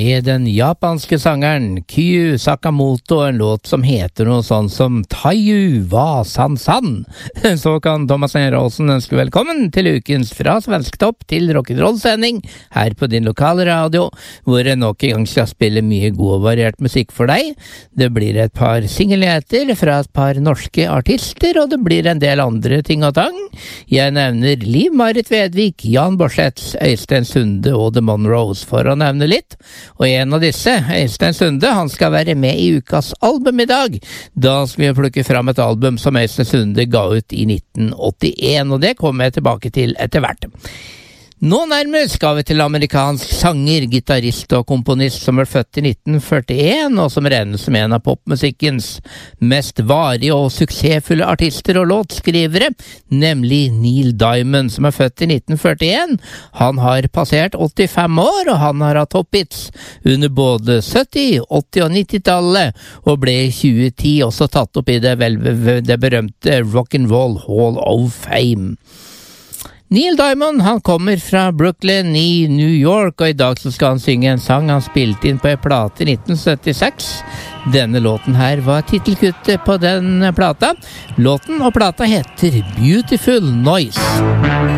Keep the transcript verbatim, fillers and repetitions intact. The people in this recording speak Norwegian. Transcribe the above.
med den japanske sangeren Kyu Sakamoto, en låt som heter noe sånn som Taiyu wa san san. Så kan Thomas Nierholsen ønske velkommen til ukens Fra Svensktopp til rock'n'roll-sending her på din lokale radio, hvor jeg nok en gang skal spille mye god og variert musikk for deg. Det blir et par singelheter fra et par norske artister, og det blir en del andre ting og tang. Jeg nevner Liv-Marit Vedvik, Jan Borseth, Øystein Sunde og The Monroes, for å nevne litt. Og en av disse, Øystein Sunde, han skal være med i ukas album i dag. Da skal vi plukke fram et album som Øystein Sunde ga ut i nitten åttien, og det kommer jeg tilbake til etter hvert. Nå nærmere skal vi til amerikansk sanger, gitarist og komponist som ble født i nitten førtien, og som regnes som en av popmusikkens mest varige og suksessfulle artister og låtskrivere, nemlig Neil Diamond, som er født i nitten førtien. Han har passert åttifem år, og han har hatt topphits under både sytti-, åtti- og nittitallet, og ble i tjue ti også tatt opp i det, vel, det berømte Rock'n'Roll Hall of Fame. Neil Diamond, han kommer fra Brooklyn i New York, og i dag så skal han synge en sang han spilte inn på en plate i nitten syttiseks. Denne låten her var titelkuttet på den plata. Låten og plata heter Beautiful Noise.